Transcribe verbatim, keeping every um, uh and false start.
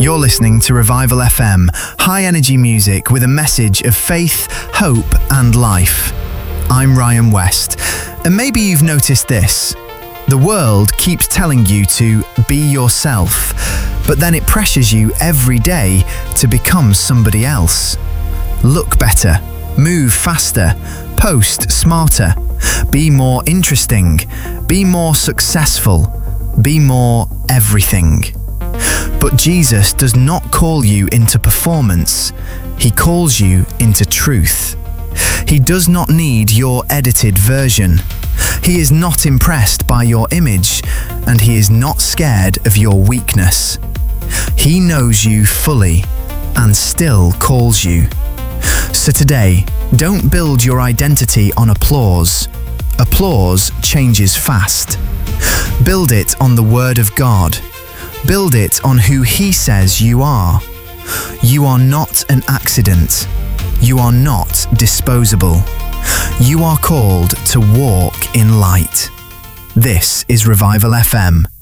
You're listening to Revival F M, high energy music with a message of faith, hope and life. I'm Ryan West, and maybe you've noticed this. The world keeps telling you to be yourself, but then it pressures you every day to become somebody else. Look better, move faster, post smarter, be more interesting, be more successful, be more everything. But Jesus does not call you into performance, he calls you into truth. He does not need your edited version. He is not impressed by your image, and he is not scared of your weakness. He knows you fully and still calls you. So today, don't build your identity on applause. Applause changes fast. Build it on the Word of God. Build it on who He says you are. You are not an accident. You are not disposable. You are called to walk in light. This is Revival F M.